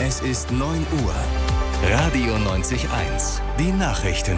Es ist 9 Uhr. Radio 90.1. Die Nachrichten.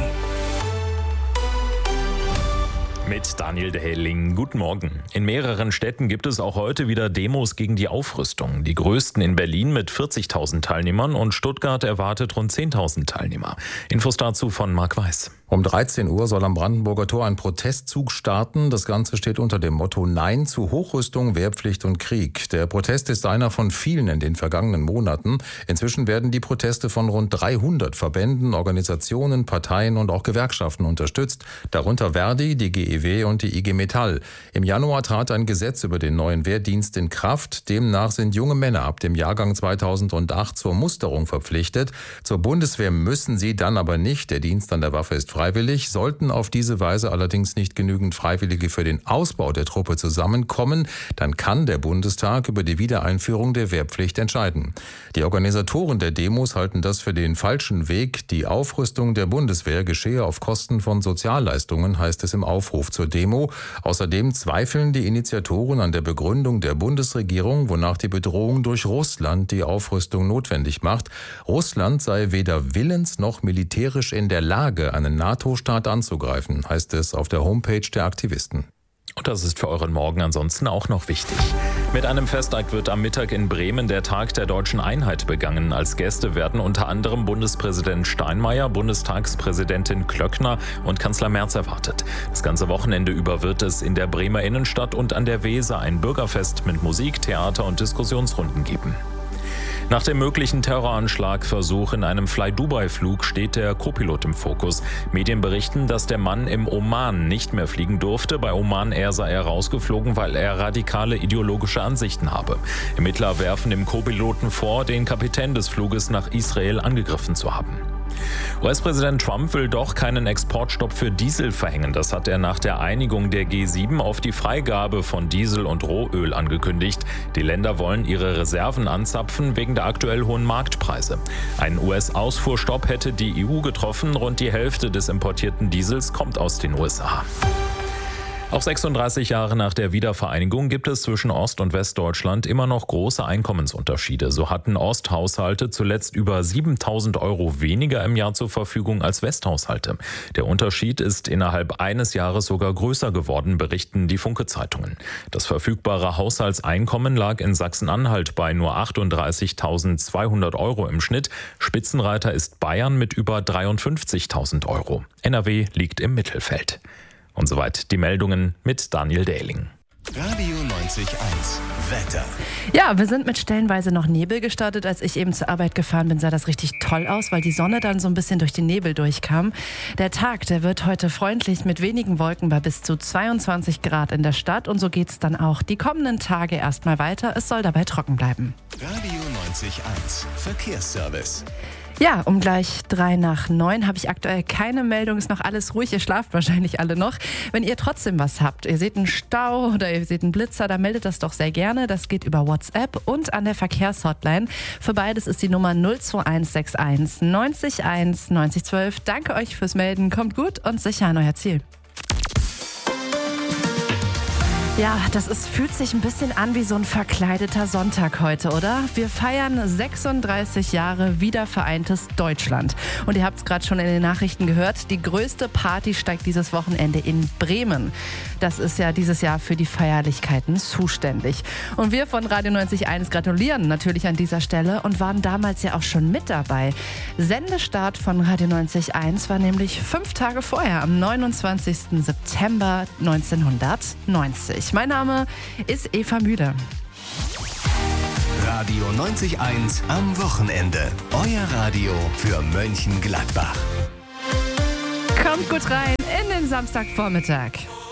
Mit Daniel Dehelling. Guten Morgen. In mehreren Städten gibt es auch heute wieder Demos gegen die Aufrüstung. Die größten in Berlin mit 40.000 Teilnehmern und Stuttgart erwartet rund 10.000 Teilnehmer. Infos dazu von Marc Weiß. Um 13 Uhr soll am Brandenburger Tor ein Protestzug starten. Das Ganze steht unter dem Motto Nein zu Hochrüstung, Wehrpflicht und Krieg. Der Protest ist einer von vielen in den vergangenen Monaten. Inzwischen werden die Proteste von rund 300 Verbänden, Organisationen, Parteien und auch Gewerkschaften unterstützt. Darunter Verdi, die GEW und die IG Metall. Im Januar trat ein Gesetz über den neuen Wehrdienst in Kraft. Demnach sind junge Männer ab dem Jahrgang 2008 zur Musterung verpflichtet. Zur Bundeswehr müssen sie dann aber nicht. Der Dienst an der Waffe ist freiwillig. Sollten auf diese Weise allerdings nicht genügend Freiwillige für den Ausbau der Truppe zusammenkommen, dann kann der Bundestag über die Wiedereinführung der Wehrpflicht entscheiden. Die Organisatoren der Demos halten das für den falschen Weg. Die Aufrüstung der Bundeswehr geschehe auf Kosten von Sozialleistungen, heißt es im Aufruf zur Demo. Außerdem zweifeln die Initiatoren an der Begründung der Bundesregierung, wonach die Bedrohung durch Russland die Aufrüstung notwendig macht. Russland sei weder willens noch militärisch in der Lage, einen NATO-Staat anzugreifen, heißt es auf der Homepage der Aktivisten. Und das ist für euren Morgen ansonsten auch noch wichtig. Mit einem Festakt wird am Mittag in Bremen der Tag der deutschen Einheit begangen. Als Gäste werden unter anderem Bundespräsident Steinmeier, Bundestagspräsidentin Klöckner und Kanzler Merz erwartet. Das ganze Wochenende über wird es in der Bremer Innenstadt und an der Weser ein Bürgerfest mit Musik, Theater und Diskussionsrunden geben. Nach dem möglichen Terroranschlagversuch in einem Fly-Dubai-Flug steht der Co-Pilot im Fokus. Medien berichten, dass der Mann im Oman nicht mehr fliegen durfte. Bei Oman Air sei er rausgeflogen, weil er radikale ideologische Ansichten habe. Ermittler werfen dem Co-Piloten vor, den Kapitän des Fluges nach Israel angegriffen zu haben. US-Präsident Trump will doch keinen Exportstopp für Diesel verhängen. Das hat er nach der Einigung der G7 auf die Freigabe von Diesel und Rohöl angekündigt. Die Länder wollen ihre Reserven anzapfen wegen der aktuell hohen Marktpreise. Ein US-Ausfuhrstopp hätte die EU getroffen. Rund die Hälfte des importierten Diesels kommt aus den USA. Auch 36 Jahre nach der Wiedervereinigung gibt es zwischen Ost- und Westdeutschland immer noch große Einkommensunterschiede. So hatten Osthaushalte zuletzt über 7.000 € weniger im Jahr zur Verfügung als Westhaushalte. Der Unterschied ist innerhalb eines Jahres sogar größer geworden, berichten die Funke-Zeitungen. Das verfügbare Haushaltseinkommen lag in Sachsen-Anhalt bei nur 38.200 € im Schnitt. Spitzenreiter ist Bayern mit über 53.000 €. NRW liegt im Mittelfeld. Und soweit die Meldungen mit Daniel Dehelling. Radio 90.1 Wetter. Ja, wir sind mit stellenweise noch Nebel gestartet. Als ich eben zur Arbeit gefahren bin, sah das richtig toll aus, weil die Sonne dann so ein bisschen durch den Nebel durchkam. Der Tag, der wird heute freundlich mit wenigen Wolken bei bis zu 22 Grad in der Stadt. Und so geht's dann auch die kommenden Tage erstmal weiter. Es soll dabei trocken bleiben. Radio 90.1 Verkehrsservice. Ja, um gleich 8:03 habe ich aktuell keine Meldung, ist noch alles ruhig, ihr schlaft wahrscheinlich alle noch. Wenn ihr trotzdem was habt, ihr seht einen Stau oder ihr seht einen Blitzer, dann meldet das doch sehr gerne. Das geht über WhatsApp und an der Verkehrshotline. Für beides ist die Nummer 02161 90 1 90 12. Danke euch fürs Melden, kommt gut und sicher an euer Ziel. Ja, fühlt sich ein bisschen an wie so ein verkleideter Sonntag heute, oder? Wir feiern 36 Jahre wiedervereintes Deutschland. Und ihr habt es gerade schon in den Nachrichten gehört, die größte Party steigt dieses Wochenende in Bremen. Das ist ja dieses Jahr für die Feierlichkeiten zuständig. Und wir von Radio 90.1 gratulieren natürlich an dieser Stelle und waren damals ja auch schon mit dabei. Sendestart von Radio 90.1 war nämlich 5 Tage vorher, am 29. September 1990. Mein Name ist Eva Mühle. Radio 90.1 am Wochenende. Euer Radio für Mönchengladbach. Kommt gut rein in den Samstagvormittag.